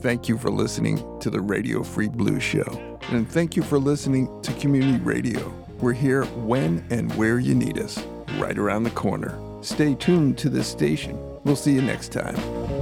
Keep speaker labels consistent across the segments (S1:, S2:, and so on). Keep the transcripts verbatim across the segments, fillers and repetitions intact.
S1: Thank you for listening to the Radio Free Blues Show. And thank you for listening to Community Radio. We're here when and where you need us, right around the corner. Stay tuned to this station. We'll see you next time.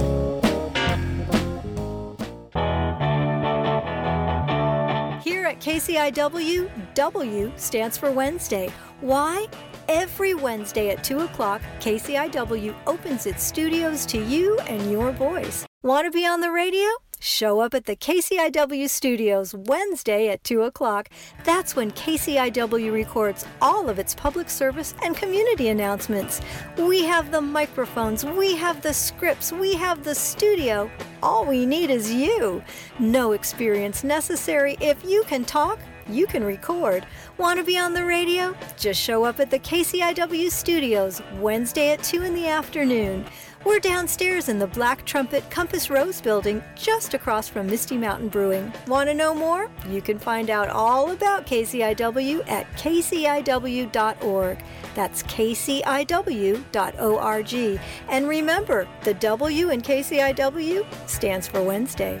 S2: Here at K C I W, W stands for Wednesday. Why? Every Wednesday at two o'clock, K C I W opens its studios to you and your voice. Want to be on the radio? Show up at the K C I W studios Wednesday at two o'clock. That's when K C I W records all of its public service and community announcements. We have the microphones, we have the scripts, we have the studio. All we need is you. No experience necessary. If you can talk, you can record. Want to be on the radio? Just show up at the K C I W studios Wednesday at two in the afternoon. We're downstairs in the Black Trumpet Compass Rose building, just across from Misty Mountain Brewing. Want to know more? You can find out all about K C I W at k c i w dot org. That's k c i w dot org. And remember, the W in K C I W stands for Wednesday.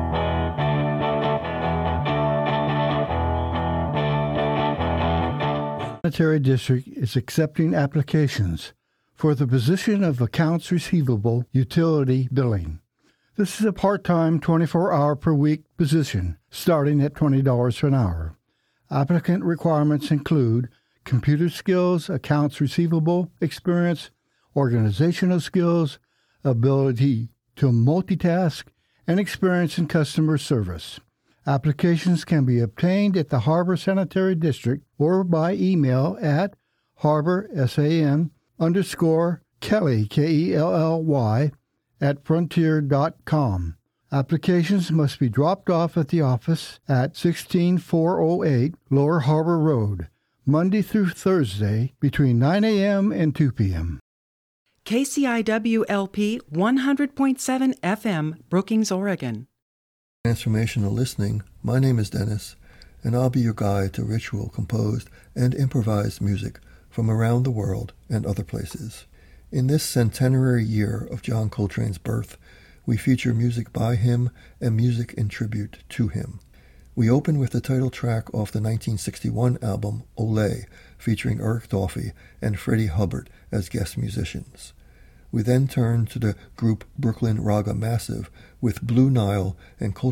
S3: Sanitary District is accepting applications for the position of Accounts Receivable Utility Billing. This is a part-time, twenty-four hour per week position, starting at twenty dollars an hour. Applicant requirements include computer skills, accounts receivable experience, organizational skills, ability to multitask, and experience in customer service. Applications can be obtained at the Harbor Sanitary District or by email at harborsan underscore Kelly, K E L L Y, at frontier dot com. Applications must be dropped off at the office at sixteen four oh eight Lower Harbor Road, Monday through Thursday between nine a.m. and two p.m.
S4: K C I W L P one hundred point seven F M, Brookings, Oregon.
S5: Transformational listening. My name is Dennis, and I'll be your guide to ritual, composed, and improvised music from around the world and other places. In this centenary year of John Coltrane's birth, we feature music by him and music in tribute to him. We open with the title track off the nineteen sixty-one album, Olé, featuring Eric Dolphy and Freddie Hubbard as guest musicians. We then turn to the group Brooklyn Raga Massive with Blue Nile and Coltrane